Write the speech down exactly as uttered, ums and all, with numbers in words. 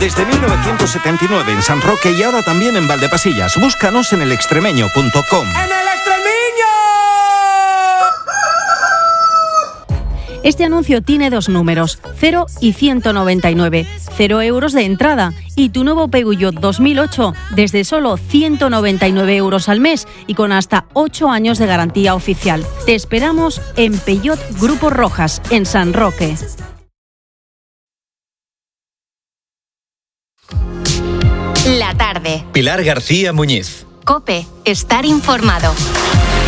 Desde mil novecientos setenta y nueve en San Roque y ahora también en Valdepasillas. Búscanos en el extremeño punto com. ¡En el Extremeño! Este anuncio tiene dos números, cero y ciento noventa y nueve. cero euros de entrada y tu nuevo Peugeot dos mil ocho desde solo ciento noventa y nueve euros al mes y con hasta ocho años de garantía oficial. Te esperamos en Peugeot Grupo Rojas, en San Roque. La tarde. Pilar García Muñiz. COPE. Estar informado.